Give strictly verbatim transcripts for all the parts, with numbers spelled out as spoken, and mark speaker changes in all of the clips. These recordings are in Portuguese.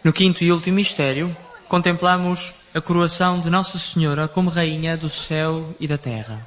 Speaker 1: No quinto e último mistério, contemplamos a coroação de Nossa Senhora como Rainha do céu e da terra.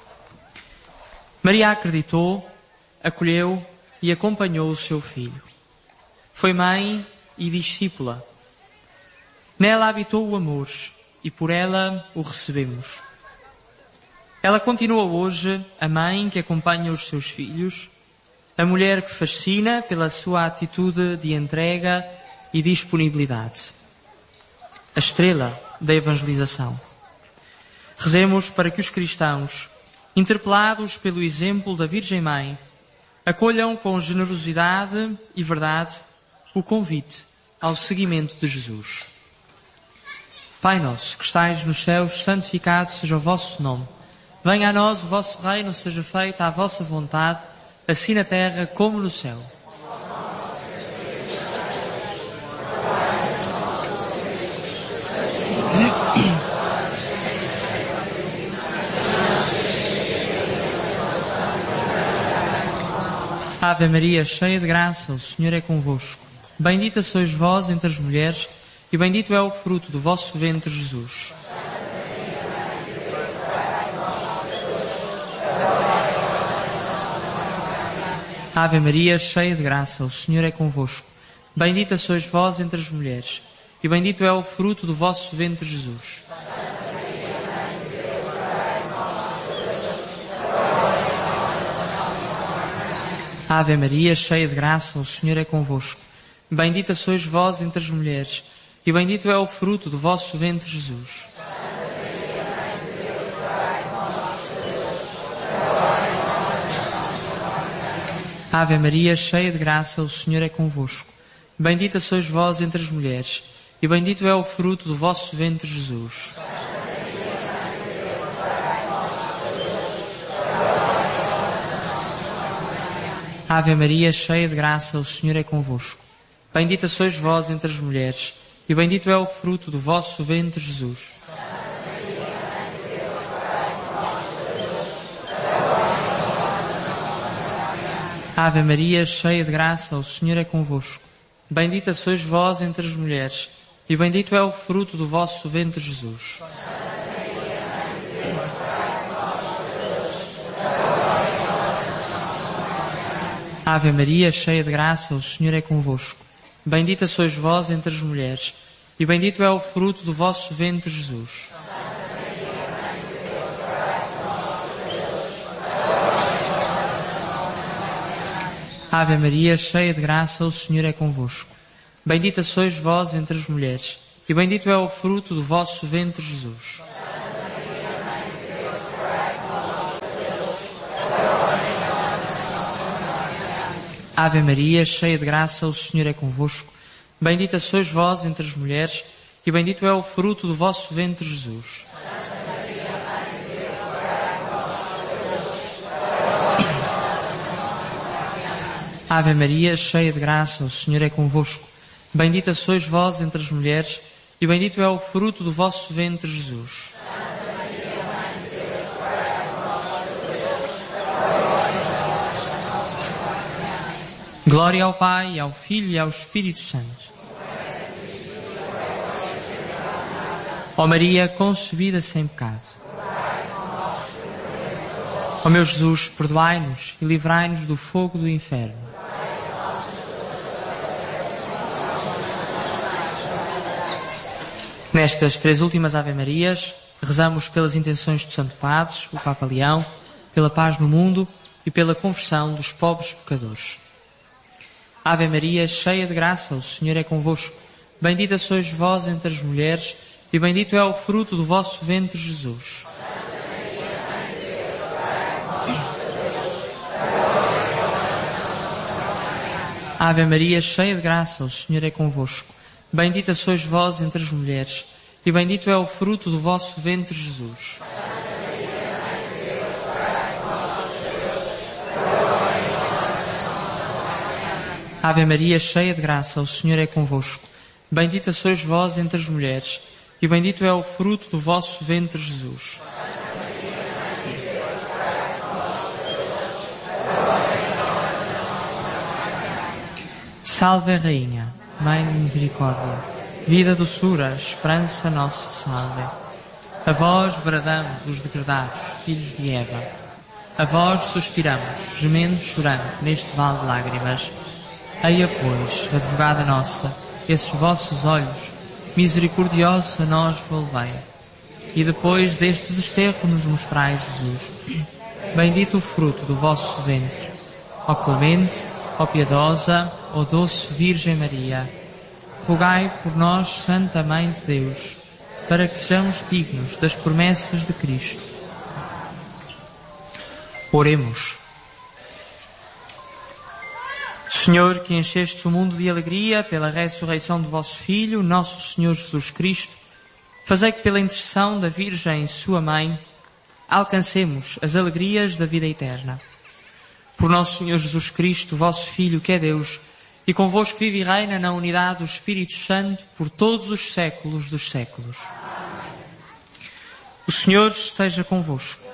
Speaker 1: Maria acreditou, acolheu e acompanhou o seu filho. Foi mãe e discípula. Nela habitou o amor e por ela o recebemos. Ela continua hoje a mãe que acompanha os seus filhos, a mulher que fascina pela sua atitude de entrega e disponibilidade. A estrela da evangelização. Rezemos para que os cristãos, interpelados pelo exemplo da Virgem Mãe, acolham com generosidade e verdade o convite ao seguimento de Jesus. Pai nosso, que estais nos céus, santificado seja o vosso nome. Venha a nós o vosso reino, seja feita a vossa vontade, assim na terra como no céu. Ave Maria, cheia de graça, o Senhor é convosco. Bendita sois vós entre as mulheres, e bendito é o fruto do vosso ventre, Jesus. Ave Maria, cheia de graça, o Senhor é convosco. Bendita sois vós entre as mulheres, e bendito é o fruto do vosso ventre, Jesus. Ave Maria, cheia de graça, o Senhor é convosco. Bendita sois vós entre as mulheres, e bendito é o fruto do vosso ventre, Jesus. Ave Maria, cheia de graça, o Senhor é convosco. Bendita sois vós entre as mulheres, e bendito é o fruto do vosso ventre, Jesus. Ave Maria, cheia de graça, o Senhor é convosco. Bendita sois vós entre as mulheres, e bendito é o fruto do vosso ventre, Jesus. Ave Maria, cheia de graça, o Senhor é convosco. Bendita sois vós entre as mulheres, e bendito é o fruto do vosso ventre, Jesus. Ave Maria, cheia de graça, o Senhor é convosco. Bendita sois vós entre as mulheres, e bendito é o fruto do vosso ventre, Jesus. Ave Maria, cheia de graça, o Senhor é convosco. Bendita sois vós entre as mulheres, e bendito é o fruto do vosso ventre, Jesus. Ave Maria, cheia de graça, o Senhor é convosco. Bendita sois vós entre as mulheres, e bendito é o fruto do vosso ventre, Jesus. Ave Maria, cheia de graça, o Senhor é convosco. Bendita sois vós entre as mulheres, e bendito é o fruto do vosso ventre, Jesus. Glória ao Pai, ao Filho e ao Espírito Santo. Ó Maria, concebida sem pecado. Ó meu Jesus, perdoai-nos e livrai-nos do fogo do inferno. Nestas três últimas Ave-Marias, rezamos pelas intenções do Santo Padre, o Papa Leão, pela paz no mundo e pela conversão dos pobres pecadores. Ave Maria, cheia de graça, o Senhor é convosco. Bendita sois vós entre as mulheres, e bendito é o fruto do vosso ventre, Jesus. Ave Maria, cheia de graça, o Senhor é convosco. Bendita sois vós entre as mulheres, e bendito é o fruto do vosso ventre, Jesus. Ave Maria, cheia de graça, o Senhor é convosco. Bendita sois vós entre as mulheres, e bendito é o fruto do vosso ventre, Jesus. Salve a Rainha. Mãe de misericórdia, vida, doçura, esperança, nossa salve. A vós bradamos os degredados, filhos de Eva. A vós suspiramos, gemendo, chorando, neste vale de lágrimas. Eia, pois, advogada nossa, esses vossos olhos, misericordiosos a nós volvei. E depois deste desterro nos mostrai Jesus. Bendito o fruto do vosso ventre. Ó clemente, ó piedosa, ó doce Virgem Maria, rogai por nós, Santa Mãe de Deus, para que sejamos dignos das promessas de Cristo. Oremos. Senhor, que encheste o mundo de alegria pela ressurreição do vosso Filho, nosso Senhor Jesus Cristo, fazei que pela intercessão da Virgem, sua Mãe, alcancemos as alegrias da vida eterna. Por nosso Senhor Jesus Cristo, vosso Filho, que é Deus, e convosco vive e reina na unidade do Espírito Santo por todos os séculos dos séculos. O Senhor esteja convosco.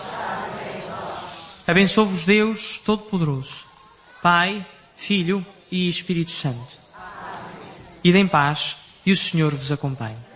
Speaker 1: Abençoe-vos Deus Todo-Poderoso, Pai, Filho e Espírito Santo. Ide em paz e o Senhor vos acompanhe.